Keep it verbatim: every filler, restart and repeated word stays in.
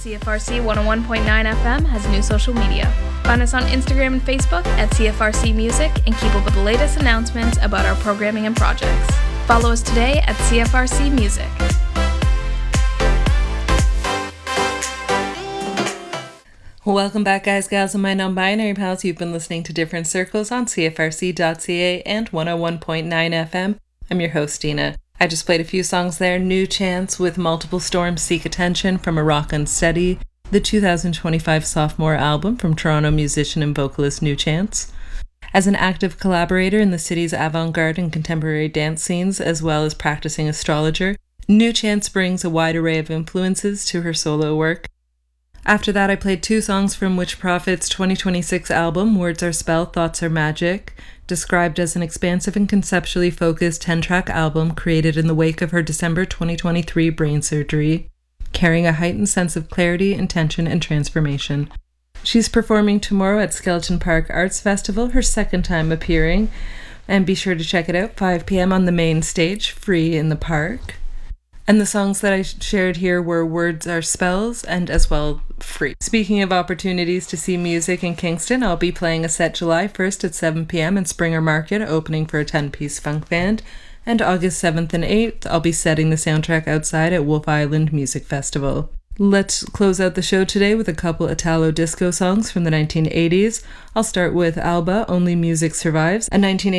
C F R C one oh one point nine F M has new social media. Find us on Instagram and Facebook at C F R C Music and keep up with the latest announcements about our programming and projects. Follow us today at C F R C Music. Welcome back, guys, gals, and my non-binary pals. You've been listening to Different Circles on C F R C dot C A and one oh one point nine F M. I'm your host, Dina. I just played a few songs there. New Chance with Multiple Storms Seek Attention from A Rock Unsteady, the two thousand twenty-five sophomore album from Toronto musician and vocalist New Chance. As an active collaborator in the city's avant-garde and contemporary dance scenes, as well as practicing astrologer, New Chance brings a wide array of influences to her solo work. After that, I played two songs from Witch Prophet's twenty twenty-six album, Words Are Spell, Thoughts Are Magic, described as an expansive and conceptually focused ten-track album created in the wake of her December twenty twenty-three brain surgery, carrying a heightened sense of clarity, intention, and transformation. She's performing tomorrow at Skeleton Park Arts Festival, her second time appearing, and be sure to check it out, five p.m. on the main stage, free in the park. And the songs that I shared here were Words Are Spells and as well free. Speaking of opportunities to see music in Kingston, I'll be playing a set July first at seven p.m. in Springer Market, opening for a ten-piece funk band. And August seventh and eighth, I'll be setting the soundtrack outside at Wolf Island Music Festival. Let's close out the show today with a couple Italo disco songs from the nineteen eighties. I'll start with Alba, Only Music Survives, a nineteen eighty